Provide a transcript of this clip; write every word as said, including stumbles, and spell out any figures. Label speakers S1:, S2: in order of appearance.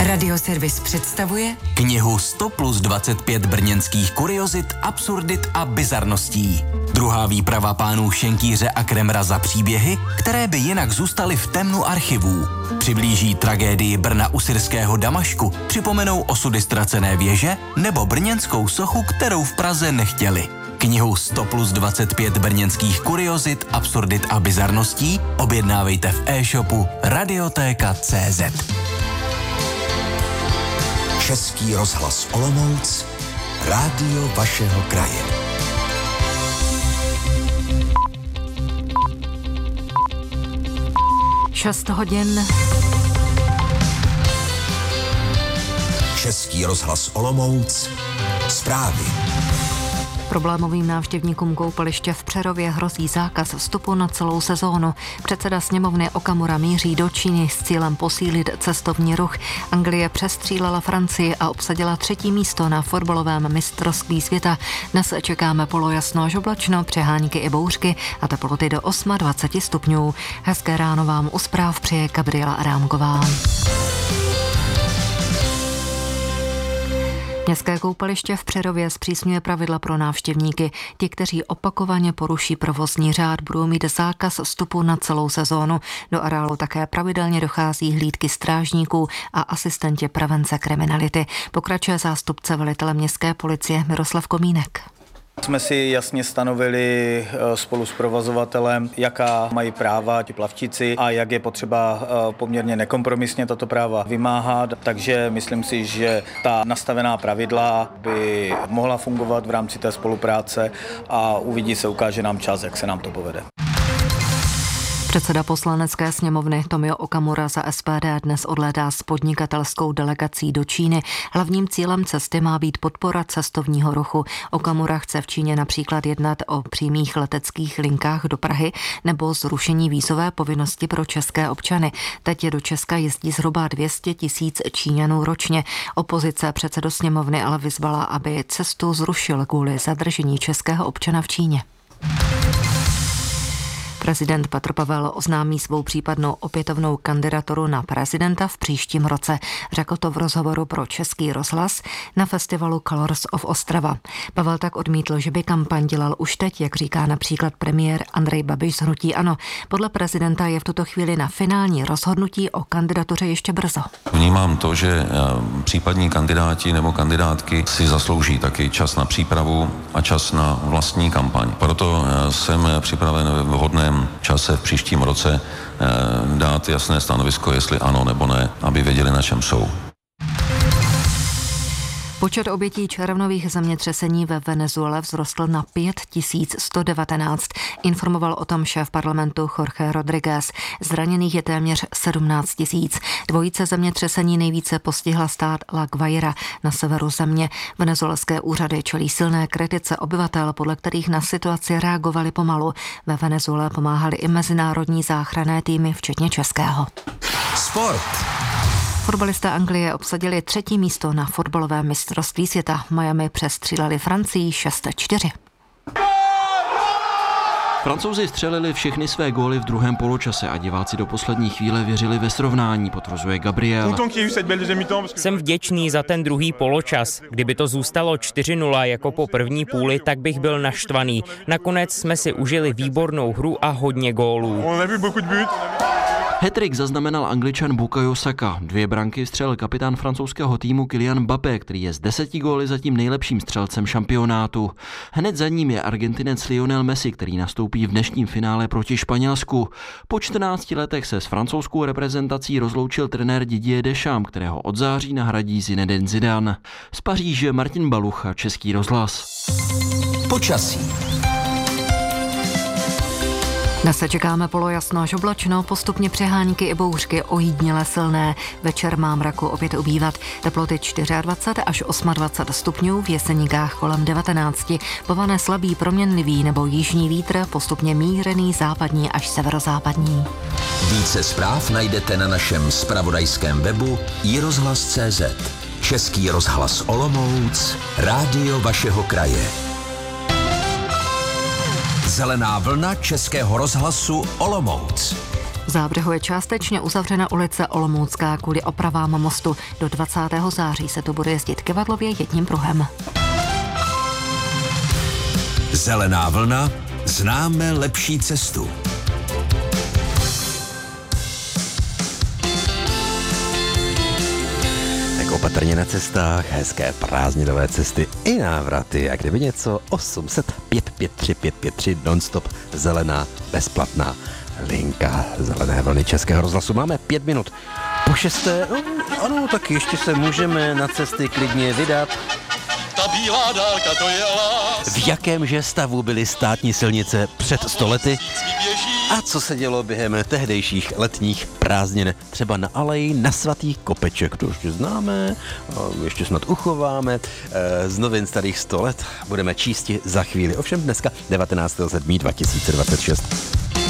S1: Radioservis představuje
S2: knihu sto plus dvacet pět brněnských kuriozit, absurdit a bizarností. Druhá výprava pánů Šenkýře a Kremra za příběhy, které by jinak zůstaly v temnu archivů. Přiblíží tragédii Brna u syrského Damašku, připomenou osudy ztracené věže nebo brněnskou sochu, kterou v Praze nechtěli. Knihu sto plus dvacet pět brněnských kuriozit, absurdit a bizarností objednávejte v e-shopu radiotéka tečka cé zet.
S3: Český rozhlas Olomouc, rádio vašeho kraje.
S1: šest hodin.
S3: Český rozhlas Olomouc, zprávy.
S1: Problémovým návštěvníkům koupaliště v Přerově hrozí zákaz vstupu na celou sezónu. Předseda sněmovny Okamura míří do Číny s cílem posílit cestovní ruch. Anglie přestřílela Francii a obsadila třetí místo na fotbalovém mistrovství světa. Dnes čekáme polojasno až oblačno, přehánky i bouřky a teploty do dvacet osm stupňů. Hezké ráno vám u zpráv přeje Gabriela Arámková. Městské koupaliště v Přerově zpřísňuje pravidla pro návštěvníky. Ti, kteří opakovaně poruší provozní řád, budou mít zákaz vstupu na celou sezónu. Do areálu také pravidelně dochází hlídky strážníků a asistenti prevence kriminality. Pokračuje zástupce velitele městské policie Miroslav Komínek.
S4: Jsme si jasně stanovili spolu s provozovatelem, jaká mají práva ti plavčíci a jak je potřeba poměrně nekompromisně tato práva vymáhat. Takže myslím si, že ta nastavená pravidla by mohla fungovat v rámci té spolupráce a uvidí se, ukáže nám čas, jak se nám to povede.
S1: Předseda poslanecké sněmovny Tomio Okamura za es pé dé dnes odlétá s podnikatelskou delegací do Číny. Hlavním cílem cesty má být podpora cestovního ruchu. Okamura chce v Číně například jednat o přímých leteckých linkách do Prahy nebo zrušení vízové povinnosti pro české občany. Teď do Česka jezdí zhruba dvě stě tisíc Číňanů ročně. Opozice předsedu sněmovny ale vyzvala, aby cestu zrušil kvůli zadržení českého občana v Číně. Prezident Petr Pavel oznámí svou případnou opětovnou kandidaturu na prezidenta v příštím roce. Řekl to v rozhovoru pro Český rozhlas na festivalu Colors of Ostrava. Pavel tak odmítl, že by kampaň dělal už teď, jak říká například premiér Andrej Babiš z hnutí ANO. Podle prezidenta je v tuto chvíli na finální rozhodnutí o kandidatuře ještě brzo.
S5: Vnímám to, že případní kandidáti nebo kandidátky si zaslouží taky čas na přípravu a čas na vlastní kampaň. Proto jsem připraven ve vhodném čase v příštím roce dát jasné stanovisko, jestli ano nebo ne, aby věděli, na čem jsou.
S1: Počet obětí červnových zemětřesení ve Venezuele vzrostl na pět tisíc sto devatenáct. Informoval o tom šéf parlamentu Jorge Rodríguez. Zraněných je téměř sedmnáct tisíc. Dvojice zemětřesení nejvíce postihla stát La Guaira na severu země. Venezuelské úřady čelí silné kritice obyvatel, podle kterých na situaci reagovali pomalu. Ve Venezuele pomáhali i mezinárodní záchranné týmy, včetně českého.
S3: Sport.
S1: Fotbalisté Anglie obsadili třetí místo na fotbalovém mistrovství světa. Miami přestříleli Francii šest čtyři.
S6: Francouzi střelili všechny své góly v druhém poločase a diváci do poslední chvíle věřili ve srovnání, potvrzuje Gabriel.
S7: Jsem vděčný za ten druhý poločas. Kdyby to zůstalo čtyři nula jako po první půli, tak bych byl naštvaný. Nakonec jsme si užili výbornou hru a hodně gólů.
S6: Hat-trick zaznamenal Angličan Bukayo Saka. Dvě branky vstřelil kapitán francouzského týmu Kylian Mbappé, který je z deseti góly zatím nejlepším střelcem šampionátu. Hned za ním je Argentinec Lionel Messi, který nastoupí v dnešním finále proti Španělsku. Po čtrnácti letech se s francouzskou reprezentací rozloučil trenér Didier Deschamps, kterého od září nahradí Zinedine Zidane. Z Paříže Martin Balucha, Český rozhlas.
S3: Počasí.
S1: Dnes se čekáme polojasno až oblačno, postupně přehánky i bouřky ojídněle silné. Večer má mraku opět ubývat. Teploty dvacet čtyři až dvacet osm stupňů, v Jeseníkách kolem devatenáct. Povane slabý proměnlivý nebo jižní vítr, postupně mírný západní až severozápadní.
S3: Více zpráv najdete na našem zpravodajském webu i rozhlas tečka cé zet. Český rozhlas Olomouc, rádio vašeho kraje. Zelená vlna Českého rozhlasu Olomouc.
S1: V Zábřehu je částečně uzavřena ulice Olomoucká kvůli opravám mostu. Do dvacátého září se to bude jezdit kivadlově jedním pruhem.
S3: Zelená vlna, známe lepší cestu.
S8: Tak opatrně na cestách, hezké prázdninové cesty i návraty. A kdyby něco, osm set pět pět tři pět pět tři non-stop zelená bezplatná linka Zelené vlny Českého rozhlasu. Máme pět minut po šesté. No, ano, tak ještě se můžeme na cesty klidně vydat.
S9: Ta bílá dálka, to je láska.
S8: V jakémže stavu byly státní silnice před sto lety? A co se dělo během tehdejších letních prázdnin? Třeba na aleji na Svatý Kopeček, to ještě známe, ještě snad uchováme. Z novin starých sto let budeme číst za chvíli. Ovšem dneska devatenáctého sedmého dva tisíce dvacet šest.